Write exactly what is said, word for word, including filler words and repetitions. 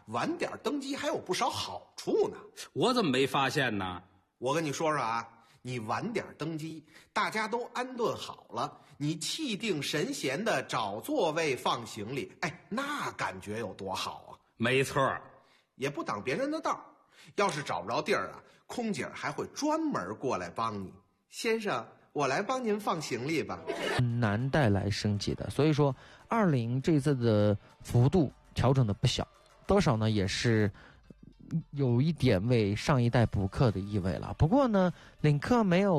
晚点登机还有不少好处呢。 我怎么没发现呢？ 我跟你说说啊，你晚点登机，大家都安顿好了，你气定神闲的找座位放行李，哎，那感觉有多好啊！ 没错， 也不挡别人的道，要是找不着地儿啊，空姐还会专门过来帮你。先生，我来帮您放行李吧。 难带来升级的，所以说二零这次的幅度调整的不小，多少呢也是有一点为上一代补课的意味了。不过呢，领克没有